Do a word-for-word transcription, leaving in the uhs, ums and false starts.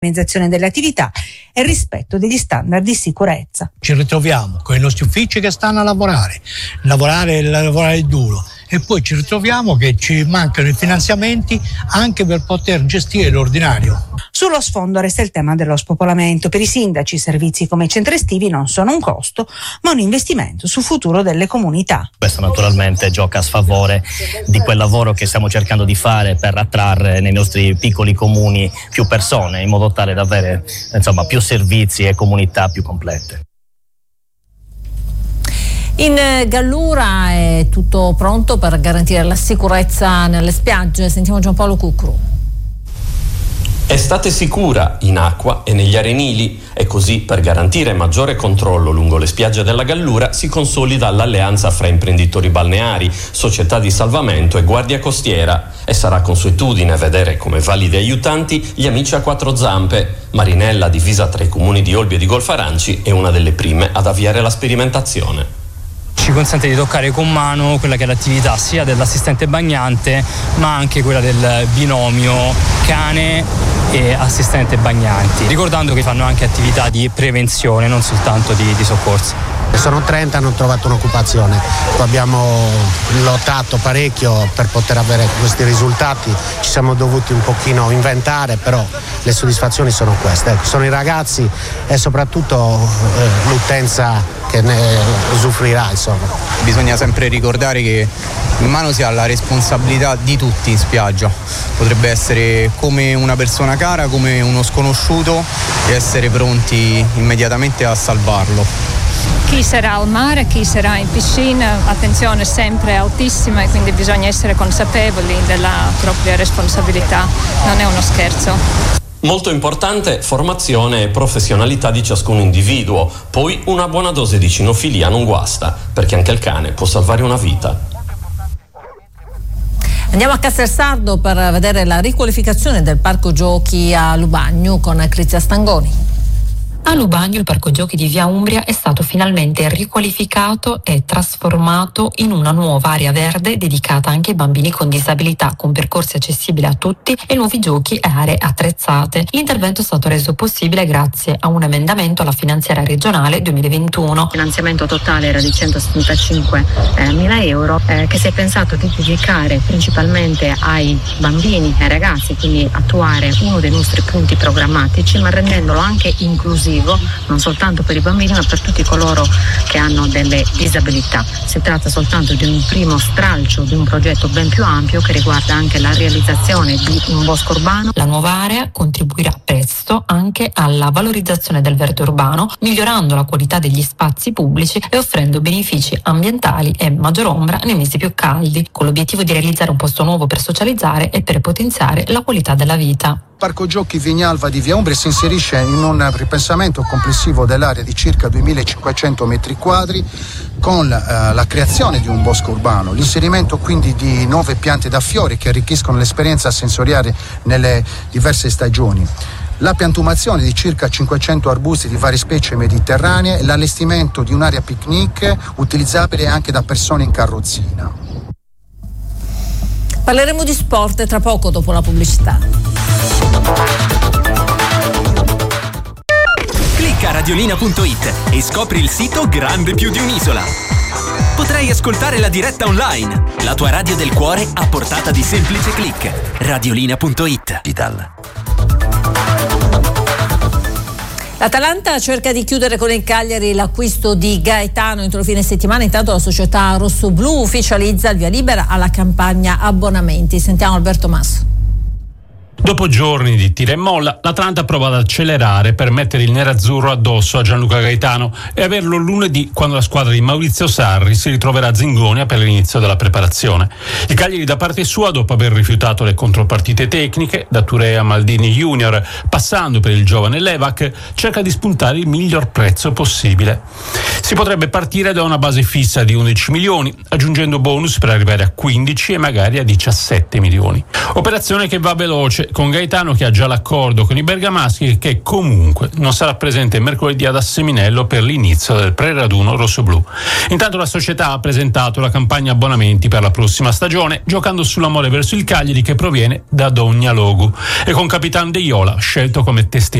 l'organizzazione delle attività e il rispetto degli standard di sicurezza. Ci ritroviamo con i nostri uffici che stanno a lavorare, lavorare lavorare duro, e poi ci ritroviamo che ci mancano i finanziamenti anche per poter gestire l'ordinario. Sullo sfondo resta il tema dello spopolamento. Per i sindaci, servizi come i centri estivi non sono un costo, ma un investimento sul futuro delle comunità. Questo naturalmente gioca a sfavore di quel lavoro che stiamo cercando di fare per attrarre nei nostri piccoli comuni più persone, in modo tale da avere, insomma, più servizi e comunità più complete. In Gallura è tutto pronto per garantire la sicurezza nelle spiagge. Sentiamo Giampaolo Cucru. Estate sicura in acqua e negli arenili, e così per garantire maggiore controllo lungo le spiagge della Gallura si consolida l'alleanza fra imprenditori balneari, società di salvamento e guardia costiera, e sarà consuetudine vedere come validi aiutanti gli amici a quattro zampe. Marinella, divisa tra i comuni di Olbia e di Golfaranci, è una delle prime ad avviare la sperimentazione. Ci consente di toccare con mano quella che è l'attività sia dell'assistente bagnante ma anche quella del binomio cane e assistente bagnanti, ricordando che fanno anche attività di prevenzione, non soltanto di, di soccorso. Sono trenta, hanno trovato un'occupazione. Abbiamo lottato parecchio per poter avere questi risultati, ci siamo dovuti un pochino inventare, però le soddisfazioni sono queste. Sono i ragazzi e soprattutto eh, l'utenza che ne usufruirà, insomma. Bisogna sempre ricordare che in mano si ha la responsabilità di tutti in spiaggia. Potrebbe essere come una persona cara, come uno sconosciuto, e essere pronti immediatamente a salvarlo. Chi sarà al mare, chi sarà in piscina, attenzione sempre altissima, e quindi bisogna essere consapevoli della propria responsabilità, non è uno scherzo. Molto importante formazione e professionalità di ciascun individuo, poi una buona dose di cinofilia non guasta, perché anche il cane può salvare una vita. Andiamo a Castelsardo per vedere la riqualificazione del parco giochi a Lubagno con Crizia Stangoni. A Lubagno il parco giochi di Via Umbria è stato finalmente riqualificato e trasformato in una nuova area verde dedicata anche ai bambini con disabilità, con percorsi accessibili a tutti e nuovi giochi e aree attrezzate. L'intervento è stato reso possibile grazie a un emendamento alla finanziaria regionale duemilaventuno. Il finanziamento totale era di centosettantacinque mila euro eh, che si è pensato di dedicare principalmente ai bambini e ai ragazzi, quindi attuare uno dei nostri punti programmatici, ma rendendolo anche inclusivo, non soltanto per i bambini ma per tutti coloro che hanno delle disabilità. Si tratta soltanto di un primo stralcio di un progetto ben più ampio che riguarda anche la realizzazione di un bosco urbano. La nuova area contribuirà presto anche alla valorizzazione del verde urbano, migliorando la qualità degli spazi pubblici e offrendo benefici ambientali e maggior ombra nei mesi più caldi, con l'obiettivo di realizzare un posto nuovo per socializzare e per potenziare la qualità della vita. Il Parco Giochi Vignalva di Via Umbria si inserisce in un ripensamento complessivo dell'area di circa duemilacinquecento metri quadri con eh, la creazione di un bosco urbano, l'inserimento quindi di nuove piante da fiori che arricchiscono l'esperienza sensoriale nelle diverse stagioni, la piantumazione di circa cinquecento arbusti di varie specie mediterranee e l'allestimento di un'area picnic utilizzabile anche da persone in carrozzina. Parleremo di sport tra poco dopo la pubblicità. Clicca radiolina punto it e scopri il sito grande più di un'isola. Potrai ascoltare la diretta online, la tua radio del cuore a portata di semplice click. radiolina punto it. L'Atalanta cerca di chiudere con il Cagliari l'acquisto di Gaetano entro fine settimana. Intanto la società rossoblù ufficializza il via libera alla campagna abbonamenti. Sentiamo Alberto Masso. Dopo giorni di tira e molla, l'Atalanta prova ad accelerare per mettere il nerazzurro addosso a Gianluca Gaetano e averlo lunedì, quando la squadra di Maurizio Sarri si ritroverà a Zingonia per l'inizio della preparazione. Il Cagliari da parte sua, dopo aver rifiutato le contropartite tecniche, da Turea a Maldini Junior, passando per il giovane Levac, cerca di spuntare il miglior prezzo possibile. Si potrebbe partire da una base fissa di undici milioni, aggiungendo bonus per arrivare a quindici e magari a diciassette milioni. Operazione che va veloce pace con Gaetano, che ha già l'accordo con i bergamaschi e che comunque non sarà presente mercoledì ad Asseminello per l'inizio del pre-raduno rossoblù. Intanto la società ha presentato la campagna abbonamenti per la prossima stagione, giocando sull'amore verso il Cagliari che proviene da Dogna Logu, e con Capitan De Iola scelto come testimone